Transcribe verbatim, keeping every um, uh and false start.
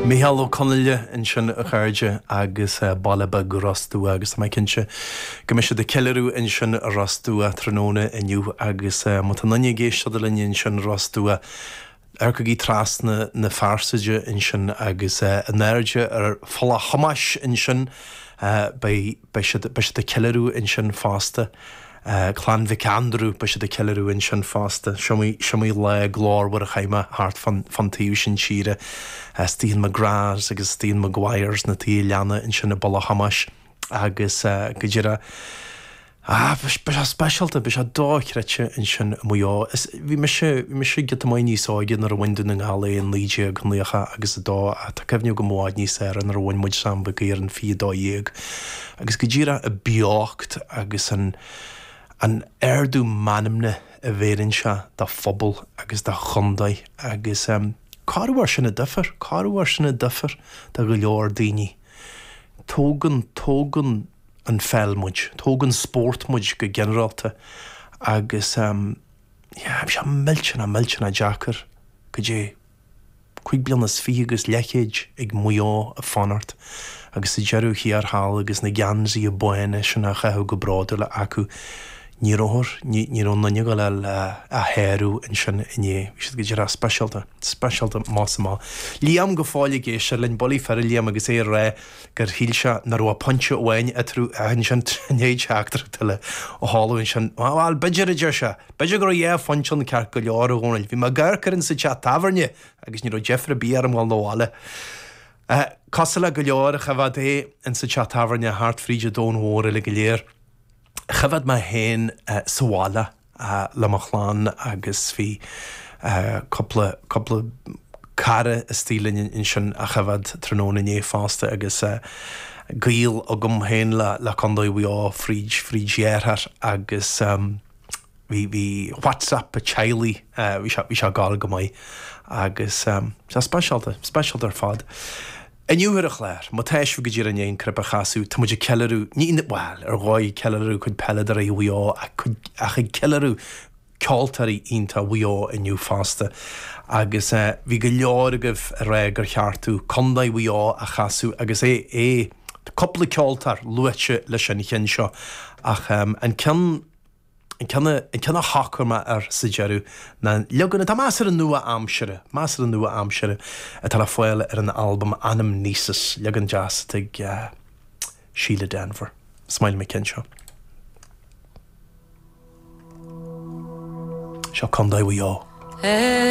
Micheál Ó Conaill in sin a chairde agus ballaba go rastú agus mai cinse go me se de ceilirú in sin a rastú a tróna inniu agus mu an nanne géiste de linne in sin rastú ar go í trasna na farsaide in sin agus an airde ar fola hamas in sin bei se de ceilirú in sin fásta. Clan Vic Andrew be se de ceilirú in sin fásta Siomí le glár war a chaime hart fan tíú sin tíre Stephen McGrath agus Stephen Maguires na tí leanna in sin na balla hamas agus go dtíire be se specialta be se dáchreite in sin muo bhí me se get mai níosáige ar a bhain na gála an líide go líocha agus dá a tá cefniú go máid níos ar an ar bhain muid sam be ar an fi dá dhéag agus go dtíire a beocht agus an An erdú manimne a bhéann se dá phobal agus dá chundaid agus um, carúhar sinna difar, carúhar sinna difar dá go leor daoine. Tógan tógan an fellmuid, tógan sportmuid go generalta agus um, yeah, se miltin a miltin a jackar go dé chuig blian as fi agus lechéid ag muo a fanart agus i dearú chi ar hall agus na gansaí a buine sin a chathe go bráda le acu ní rohor ní ní ron na go le a héirú in sin inné si go dtíar specialta specialta másamá. Líam go fáile géis se len bolí fer líam agus é ré gur híl se na ro ponte óhain a trú an sin néid heachtar tuile ó háún sin bháil beidir a deir se beidir gur dhé fansean cear go lear ónail bhí mar ggurcarinn sa te taharne agus ní ro Jeffrey bí am gáil nóáile. Cosala go leor a chafad é in sa te taharne hart fríide dónhóra le go léir. Chafad ma hen uh, sawala uh, le machlan agus fi uh, couple couple cara stílin in, in sin a chafad tróna né fásta agus uh, gail a gum hen le le condói wi á fríd frídéarthar agus um, vi vi WhatsApp a chaili uh, vi vi gal go mai agus um, specialta specialta fad. Aniuhar a chléir, má teis go dtíar an éon crepa chaú, tá muidir ceilirú ní bhil ar gáid ceilirú chun peladar a bhuiá a chu ceilirú ceoltarí ionta bhuiá inniu fásta agus bhí go leoragah a ré gur cheartú condaid bhuiá a chaú agus é é coppla ceoltar luite leis an chin seo ach um, an cin An cena hachar ar sa dearú na leganna tá más ar an nua amsere, más ar an nua amsere a tal foiil ar an album Anam Nísas legan jazz ag uh, Sheila Denver. Smail me cin seo. Seo condaid bhuiá.